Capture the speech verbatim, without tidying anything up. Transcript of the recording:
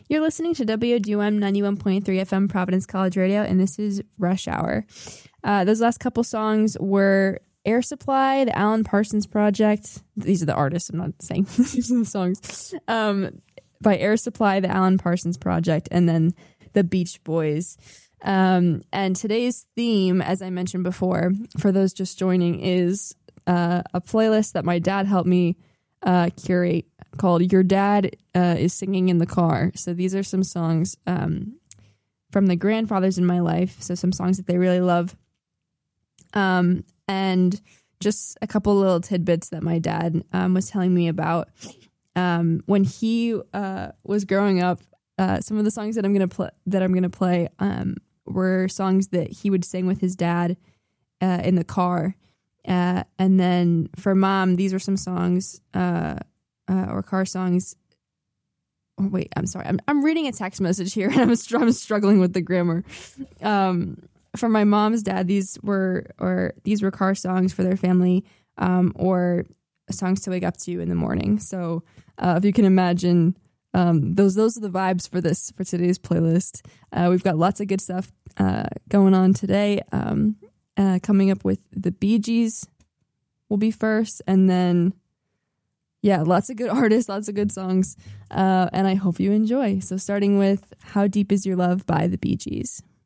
You're listening to W D U M ninety-one point three F M Providence College Radio, and this is Rush Hour. Uh, those last couple songs were Air Supply, the Alan Parsons Project. These are the artists, I'm not saying these are the songs. Um, by Air Supply, the Alan Parsons Project, and then the Beach Boys. Um, and today's theme, as I mentioned before, for those just joining, is uh, a playlist that my dad helped me uh, curate called Your Dad uh, is Singing in the Car. So these are some songs um, from the grandfathers in my life. So some songs that they really love. Um, and just a couple little tidbits that my dad um, was telling me about. Um, when he uh, was growing up, uh, some of the songs that I'm gonna play that I'm gonna play um, were songs that he would sing with his dad uh, in the car. Uh, and then for Mom, these were some songs uh, uh, or car songs. Oh, wait, I'm sorry. I'm I'm reading a text message here, and I'm, str- I'm struggling with the grammar. Um, for my mom's dad, these were or these were car songs for their family, um, or songs to wake up to in the morning. So, uh, if you can imagine, um, those those are the vibes for this for today's playlist. Uh, we've got lots of good stuff uh, going on today. Um, Uh, coming up with the Bee Gees will be first, and then yeah, lots of good artists, lots of good songs, uh, and I hope you enjoy. So starting with How Deep Is Your Love by the Bee Gees.